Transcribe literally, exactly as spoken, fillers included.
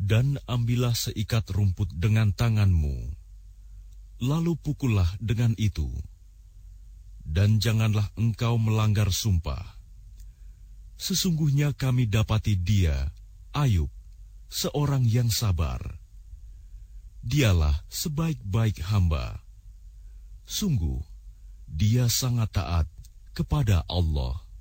Dan ambillah seikat rumput dengan tanganmu, lalu pukullah dengan itu, dan janganlah engkau melanggar sumpah. Sesungguhnya kami dapati dia, Ayub, seorang yang sabar. Dialah sebaik-baik hamba. Sungguh, dia sangat taat kepada Allah.